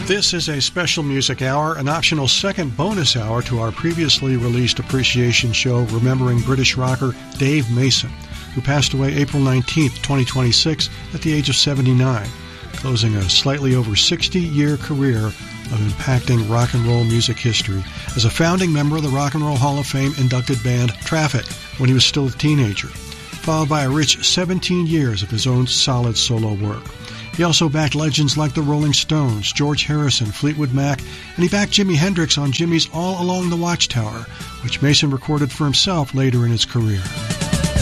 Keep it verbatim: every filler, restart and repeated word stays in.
This is a special music hour, an optional second bonus hour to our previously released appreciation show remembering British rocker Dave Mason, who passed away April nineteenth, twenty twenty-six at the age of seventy-nine, closing a slightly over sixty-year career of impacting rock and roll music history as a founding member of the Rock and Roll Hall of Fame inducted band Traffic when he was still a teenager, followed by a rich seventeen years of his own solid solo work. He also backed legends like the Rolling Stones, George Harrison, Fleetwood Mac, and he backed Jimi Hendrix on Jimmy's All Along the Watchtower, which Mason recorded for himself later in his career.